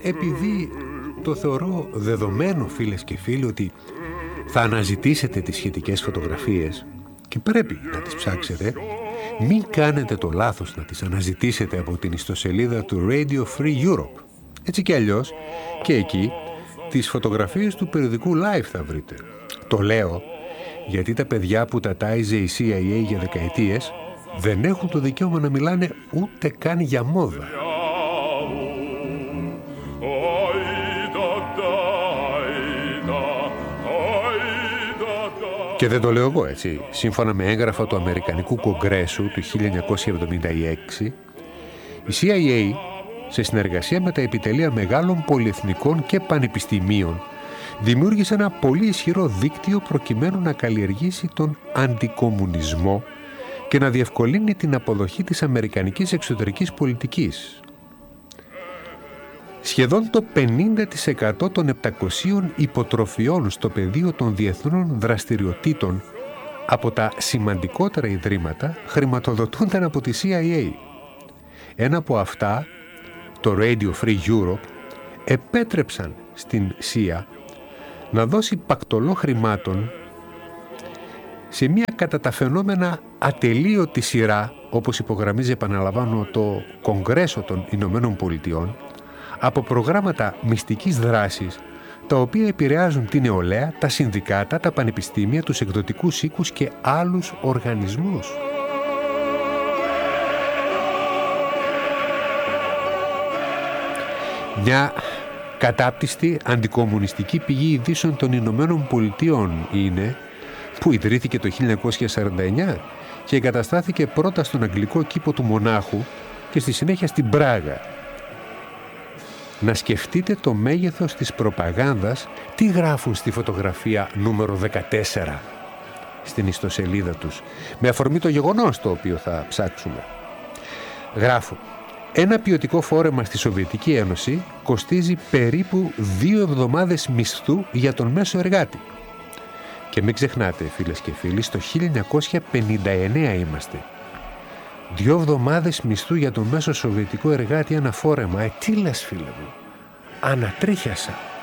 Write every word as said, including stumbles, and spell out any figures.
επειδή το θεωρώ δεδομένο, φίλες και φίλοι, ότι θα αναζητήσετε τις σχετικές φωτογραφίες και πρέπει να τις ψάξετε, μην κάνετε το λάθος να τις αναζητήσετε από την ιστοσελίδα του Radio Free Europe. Έτσι κι αλλιώς και εκεί τις φωτογραφίες του περιοδικού Life θα βρείτε. Το λέω γιατί τα παιδιά που τα τάιζε η σι άι έι για δεκαετίες δεν έχουν το δικαίωμα να μιλάνε ούτε καν για μόδα. Και δεν το λέω εγώ, έτσι. Σύμφωνα με έγγραφα του Αμερικανικού Κογκρέσου του χίλια εννιακόσια εβδομήντα έξι, η σι άι έι, σε συνεργασία με τα επιτελεία μεγάλων πολυεθνικών και πανεπιστημίων, δημιούργησε ένα πολύ ισχυρό δίκτυο προκειμένου να καλλιεργήσει τον αντικομουνισμό και να διευκολύνει την αποδοχή της αμερικανικής εξωτερικής πολιτικής. Σχεδόν το πενήντα τοις εκατό των επτακοσίων υποτροφιών στο πεδίο των διεθνών δραστηριοτήτων από τα σημαντικότερα ιδρύματα χρηματοδοτούνταν από τη σι άι έι. Ένα από αυτά, το Radio Free Europe, επέτρεψαν στην σι άι να δώσει πακτολό χρημάτων σε μια κατά τα φαινόμενα ατελείωτη σειρά, όπως υπογραμμίζει, επαναλαμβάνω, το Κογκρέσο των Ηνωμένων Πολιτειών, από προγράμματα μυστικής δράσης, τα οποία επηρεάζουν την νεολαία, τα συνδικάτα, τα πανεπιστήμια, τους εκδοτικούς οίκους και άλλους οργανισμούς. Μια κατάπτυστη αντικομμουνιστική πηγή ειδήσεων των Ηνωμένων Πολιτειών είναι, που ιδρύθηκε το χίλια εννιακόσια σαράντα εννιά και εγκαταστάθηκε πρώτα στον αγγλικό κήπο του Μονάχου και στη συνέχεια στην Πράγα. Να σκεφτείτε το μέγεθος της προπαγάνδας, τι γράφουν στη φωτογραφία νούμερο δεκατέσσερα στην ιστοσελίδα τους, με αφορμή το γεγονός το οποίο θα ψάξουμε. Γράφουν: ένα ποιοτικό φόρεμα στη Σοβιετική Ένωση κοστίζει περίπου δύο εβδομάδες μισθού για τον μέσο εργάτη. Και μην ξεχνάτε, φίλες και φίλοι, στο χίλια εννιακόσια πενήντα εννέα είμαστε. Δύο εβδομάδες μισθού για τον μέσο σοβιετικό εργάτη ένα φόρεμα. Ε, τι λες, φίλε μου? Ανατρίχιασα.